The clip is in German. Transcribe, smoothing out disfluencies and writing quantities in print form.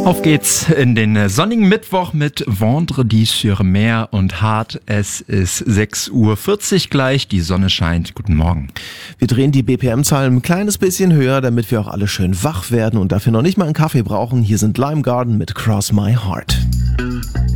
Auf geht's in den sonnigen Mittwoch mit Vendredi sur Mer und Hart. Es ist 6:40 Uhr gleich, die Sonne scheint. Guten Morgen. Wir drehen die BPM-Zahlen ein kleines bisschen höher, damit wir auch alle schön wach werden und dafür noch nicht mal einen Kaffee brauchen. Hier sind Lime Garden mit Cross My Heart.